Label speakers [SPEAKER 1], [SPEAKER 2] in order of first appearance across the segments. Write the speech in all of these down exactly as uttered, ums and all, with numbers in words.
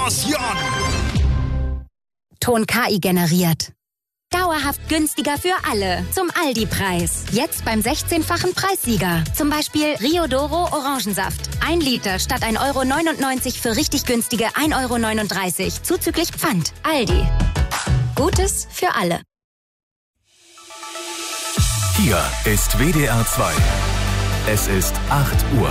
[SPEAKER 1] Promotion.
[SPEAKER 2] Ton K I generiert. Dauerhaft günstiger für alle. Zum Aldi-Preis. Jetzt beim sechzehnfachen Preissieger. Zum Beispiel Rio Doro Orangensaft. Ein Liter statt ein Euro neunundneunzig für richtig günstige ein Euro neununddreißig. Zuzüglich Pfand. Aldi. Gutes für alle.
[SPEAKER 3] Hier ist W D R zwei. Es ist acht Uhr.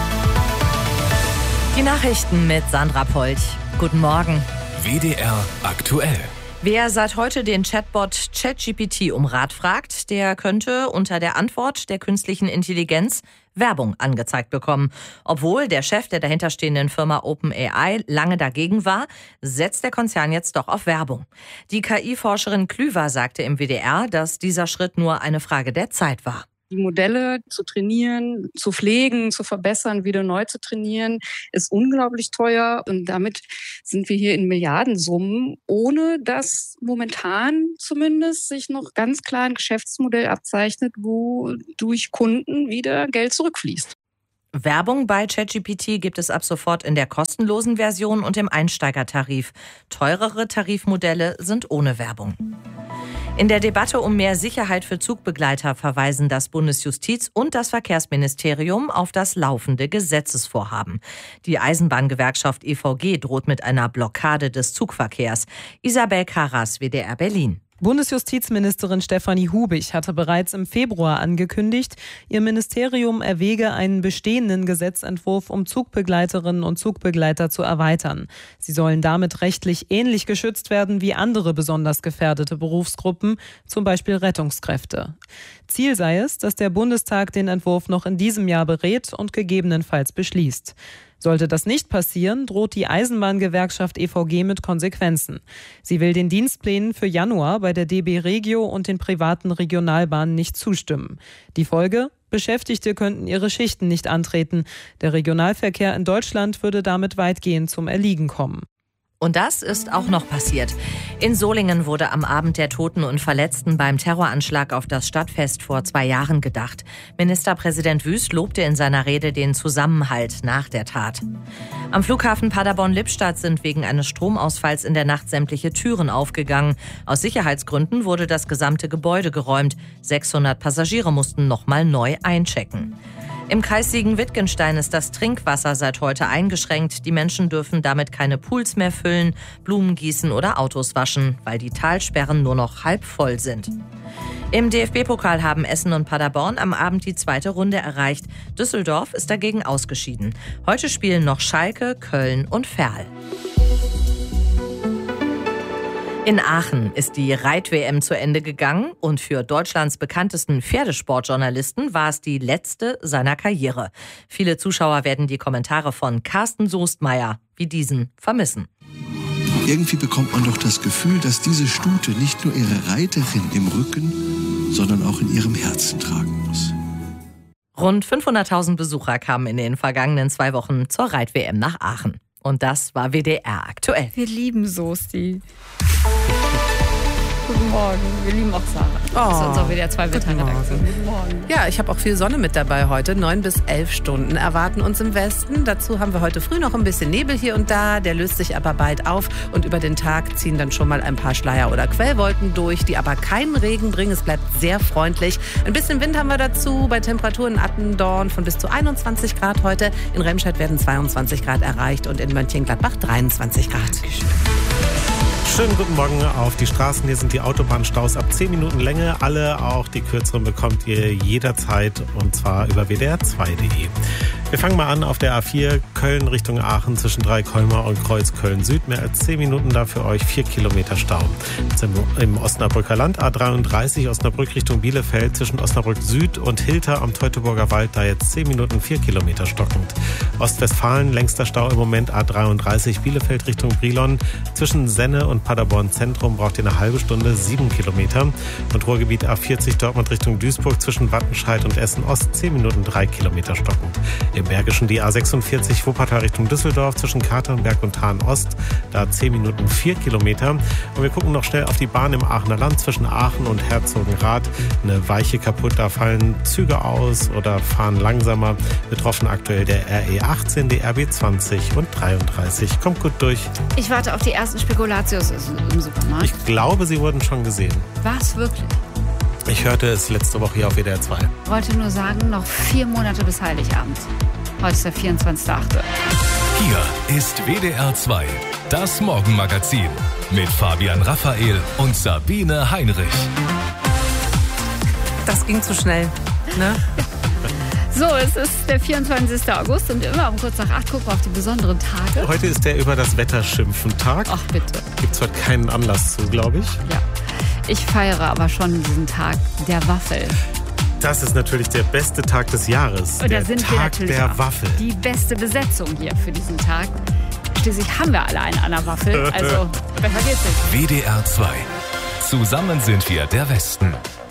[SPEAKER 4] Die Nachrichten mit Sandra Polch. Guten Morgen.
[SPEAKER 3] W D R aktuell.
[SPEAKER 4] Wer seit heute den Chatbot ChatGPT um Rat fragt, der könnte unter der Antwort der künstlichen Intelligenz Werbung angezeigt bekommen. Obwohl der Chef der dahinterstehenden Firma OpenAI lange dagegen war, setzt der Konzern jetzt doch auf Werbung. Die K I-Forscherin Klüver sagte im W D R, dass dieser Schritt nur eine Frage der Zeit war.
[SPEAKER 5] Die Modelle zu trainieren, zu pflegen, zu verbessern, wieder neu zu trainieren, ist unglaublich teuer. Und damit sind wir hier in Milliardensummen, ohne dass momentan zumindest sich noch ganz klar ein Geschäftsmodell abzeichnet, wo durch Kunden wieder Geld zurückfließt.
[SPEAKER 4] Werbung bei ChatGPT gibt es ab sofort in der kostenlosen Version und im Einsteigertarif. Teurere Tarifmodelle sind ohne Werbung. In der Debatte um mehr Sicherheit für Zugbegleiter verweisen das Bundesjustiz- und das Verkehrsministerium auf das laufende Gesetzesvorhaben. Die Eisenbahngewerkschaft E V G droht mit einer Blockade des Zugverkehrs. Isabel Karras, W D R Berlin.
[SPEAKER 6] Bundesjustizministerin Stefanie Hubig hatte bereits im Februar angekündigt, ihr Ministerium erwäge einen bestehenden Gesetzentwurf, um Zugbegleiterinnen und Zugbegleiter zu erweitern. Sie sollen damit rechtlich ähnlich geschützt werden wie andere besonders gefährdete Berufsgruppen, zum Beispiel Rettungskräfte. Ziel sei es, dass der Bundestag den Entwurf noch in diesem Jahr berät und gegebenenfalls beschließt. Sollte das nicht passieren, droht die Eisenbahngewerkschaft E V G mit Konsequenzen. Sie will den Dienstplänen für Januar bei der D B Regio und den privaten Regionalbahnen nicht zustimmen. Die Folge? Beschäftigte könnten ihre Schichten nicht antreten. Der Regionalverkehr in Deutschland würde damit weitgehend zum Erliegen kommen.
[SPEAKER 4] Und das ist auch noch passiert. In Solingen wurde am Abend der Toten und Verletzten beim Terroranschlag auf das Stadtfest vor zwei Jahren gedacht. Ministerpräsident Wüst lobte in seiner Rede den Zusammenhalt nach der Tat. Am Flughafen Paderborn-Lippstadt sind wegen eines Stromausfalls in der Nacht sämtliche Türen aufgegangen. Aus Sicherheitsgründen wurde das gesamte Gebäude geräumt. sechshundert Passagiere mussten nochmal neu einchecken. Im Kreis Siegen-Wittgenstein ist das Trinkwasser seit heute eingeschränkt. Die Menschen dürfen damit keine Pools mehr füllen, Blumen gießen oder Autos waschen, weil die Talsperren nur noch halb voll sind. Im D F B-Pokal haben Essen und Paderborn am Abend die zweite Runde erreicht. Düsseldorf ist dagegen ausgeschieden. Heute spielen noch Schalke, Köln und Verl. In Aachen ist die Reit-W M zu Ende gegangen und für Deutschlands bekanntesten Pferdesportjournalisten war es die letzte seiner Karriere. Viele Zuschauer werden die Kommentare von Carsten Soestmeier wie diesen vermissen.
[SPEAKER 7] Irgendwie bekommt man doch das Gefühl, dass diese Stute nicht nur ihre Reiterin im Rücken, sondern auch in ihrem Herzen tragen muss.
[SPEAKER 4] Rund fünfhunderttausend Besucher kamen in den vergangenen zwei Wochen zur Reit-W M nach Aachen. Und das war W D R aktuell.
[SPEAKER 5] Wir lieben Soesti. Guten Morgen. Wir lieben auch Sarah.
[SPEAKER 8] Oh.
[SPEAKER 5] Das ist unser W D R zwei Wetterredaktion. Guten Morgen.
[SPEAKER 8] Ja, ich habe auch viel Sonne mit dabei heute. Neun bis elf Stunden erwarten uns im Westen. Dazu haben wir heute früh noch ein bisschen Nebel hier und da. Der löst sich aber bald auf. Und über den Tag ziehen dann schon mal ein paar Schleier- oder Quellwolken durch, die aber keinen Regen bringen. Es bleibt sehr freundlich. Ein bisschen Wind haben wir dazu. Bei Temperaturen in Attendorn von bis zu einundzwanzig Grad heute. In Remscheid werden zweiundzwanzig Grad erreicht und in Mönchengladbach dreiundzwanzig Grad.
[SPEAKER 9] Schönen guten Morgen auf die Straßen. Hier sind die Autobahnstaus ab zehn Minuten Länge. Alle, auch die kürzeren, bekommt ihr jederzeit und zwar über w d r zwei punkt d e. Wir fangen mal an auf der A vier Köln Richtung Aachen zwischen Dreikolmer und Kreuz Köln-Süd. Mehr als zehn Minuten da für euch, vier Kilometer Stau. Im Osnabrücker Land A dreiunddreißig Osnabrück Richtung Bielefeld zwischen Osnabrück Süd und Hilter am Teutoburger Wald. Da jetzt zehn Minuten, vier Kilometer stockend. Ostwestfalen längster Stau im Moment A dreiunddreißig Bielefeld Richtung Brilon. Zwischen Senne und Paderborn Zentrum braucht ihr eine halbe Stunde, sieben Kilometer. Und Ruhrgebiet A vierzig Dortmund Richtung Duisburg zwischen Wattenscheid und Essen Ost zehn Minuten, drei Kilometer stockend. Im Bergischen die A sechsundvierzig Wuppertal Richtung Düsseldorf zwischen Katernberg und Hahn-Ost. Da zehn Minuten vier Kilometer. Und wir gucken noch schnell auf die Bahn im Aachener Land zwischen Aachen und Herzogenrath. Eine Weiche kaputt, da fallen Züge aus oder fahren langsamer. Betroffen aktuell der R E achtzehn, die R B zwanzig und dreiunddreißig. Kommt gut durch.
[SPEAKER 1] Ich warte auf die ersten Spekulatius im Supermarkt.
[SPEAKER 9] Ich glaube, sie wurden schon gesehen.
[SPEAKER 1] Was, wirklich?
[SPEAKER 9] Ich hörte es letzte Woche hier auf W D R zwei.
[SPEAKER 1] Ich wollte nur sagen, noch vier Monate bis Heiligabend. Heute ist der vierundzwanzigster achte
[SPEAKER 3] Hier ist W D R zwei, das Morgenmagazin mit Fabian Raphael und Sabine Heinrich.
[SPEAKER 8] Das ging zu schnell, ne?
[SPEAKER 1] So, es ist der vierundzwanzigster August und immer um kurz nach acht gucken wir auf die besonderen Tage.
[SPEAKER 9] Heute ist der über das Wetter schimpfen Tag.
[SPEAKER 1] Ach bitte.
[SPEAKER 9] Gibt es heute keinen Anlass zu, glaube ich.
[SPEAKER 1] Ja, ich feiere aber schon diesen Tag der Waffel.
[SPEAKER 9] Das ist natürlich der beste Tag des Jahres.
[SPEAKER 1] Und da
[SPEAKER 9] der
[SPEAKER 1] sind
[SPEAKER 9] Tag
[SPEAKER 1] wir natürlich
[SPEAKER 9] der
[SPEAKER 1] auch
[SPEAKER 9] Waffel.
[SPEAKER 1] Die beste Besetzung hier für diesen Tag. Schließlich haben wir alle einen an der Waffel, also besser geht's nicht.
[SPEAKER 3] W D R zwei. Zusammen sind wir der Westen.